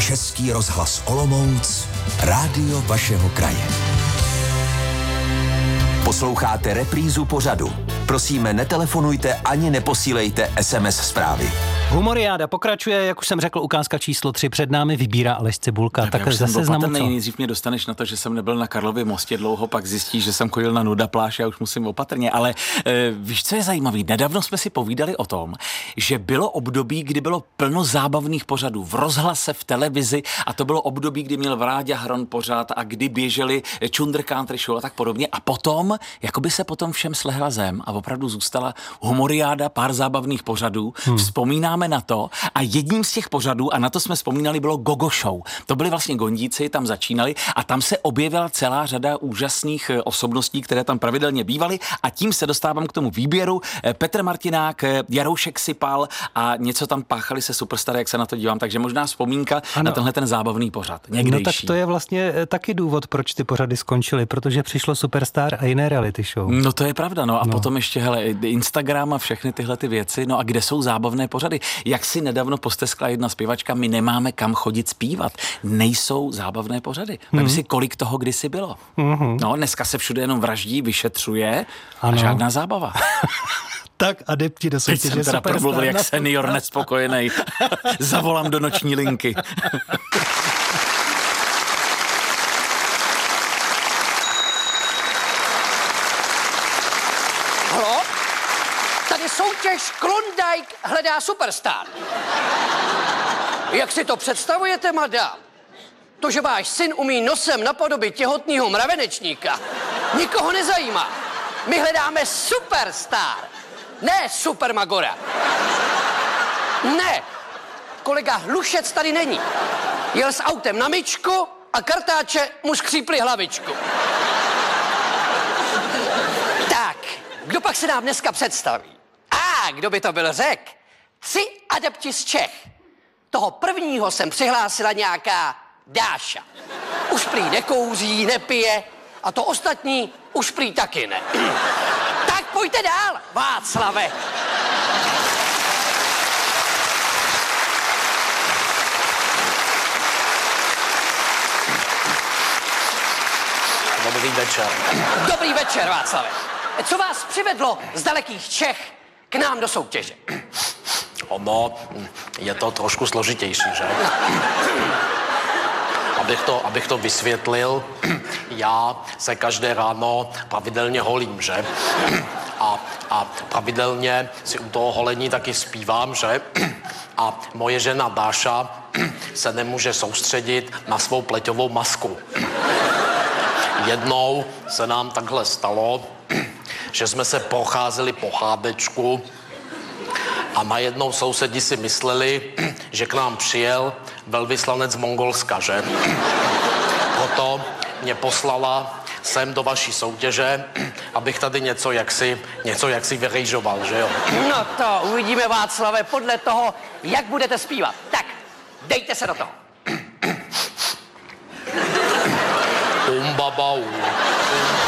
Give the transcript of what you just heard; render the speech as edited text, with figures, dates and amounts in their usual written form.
Český rozhlas Olomouc, rádio vašeho kraje. Posloucháte reprízu pořadu. Prosíme, netelefonujte ani neposílejte SMS zprávy. Humoriáda pokračuje, jak už jsem řekl, ukázka číslo 3 před námi vybírá Aleš Cibulka. Tak zase znám co. Nejdřív mě dostaneš na to, že jsem nebyl na Karlově mostě dlouho, pak zjistíš, že jsem chodil na nuda pláž, já už musím opatrně, ale víš, co je zajímavý? Nedávno jsme si povídali o tom, že bylo období, kdy bylo plno zábavných pořadů v rozhlase, v televizi a to bylo období, kdy měl Vráďa Hron pořád a kdy běželi Čundr Country Show a tak podobně a potom, jakoby se potom všem slehla zem a opravdu zůstala humoriáda, pár zábavných pořadů. Vzpomínáme na to a jedním z těch pořadů, a na to jsme vzpomínali, bylo Gogo Show. To byli vlastně gondíci, tam začínali a tam se objevila celá řada úžasných osobností, které tam pravidelně bývaly a tím se dostávám k tomu výběru. Petr Martinák, Jaroušek Sypal a něco tam páchali se Superstar, jak se na to dívám, takže možná vzpomínka na tenhle ten zábavný pořad. Někdejší. No tak to je vlastně taky důvod, proč ty pořady skončily, protože přišlo Superstar a jiné reality show. No to je pravda, no a potom ještě, hele, Instagram a všechny tyhle ty věci, no a kde jsou zábavné pořady? Jak si nedávno posteskla jedna zpěvačka, my nemáme kam chodit zpívat. Nejsou zábavné pořady. Vem si, kolik toho kdysi bylo. No, dneska se všude jenom vraždí, vyšetřuje a žádná zábava. Tak adepti do soutěže Superstar. Teď jsem teda promluvil jak senior nespokojenej. Zavolám do noční linky. Halo? Tady soutěž Klondike hledá Superstar. Jak si to představujete, madam? To, že váš syn umí nosem napodobit těhotného mravenečníka, nikoho nezajímá. My hledáme Superstar, ne Supermagora. Ne, kolega Hlušec tady není. Jel s autem na myčku a kartáče mu skřípli hlavičku. Tak, kdo pak se nám dneska představí? Kdo by to byl řek? 3 adepti z Čech. Toho prvního jsem přihlásila nějaká Dáša. Už prý nekouří, nepije a to ostatní už prý taky ne. Tak pojďte dál, Václave. Dobrý večer. Dobrý večer, Václave. Co vás přivedlo z dalekých Čech k nám do soutěže? Ono je to trošku složitější, že? Abych to vysvětlil, já se každé ráno pravidelně holím, že? A pravidelně si u toho holení taky zpívám, že? A moje žena Dáša se nemůže soustředit na svou pleťovou masku. Jednou se nám takhle stalo, že jsme se procházeli po Hádečku a najednou sousedi si mysleli, že k nám přijel velvyslanec Mongolska, že? Proto mě poslala sem do vaší soutěže, abych tady něco jaksi vyrejžoval, že jo? No to uvidíme, Václave, podle toho, jak budete zpívat. Tak, dejte se do toho. Umbabau.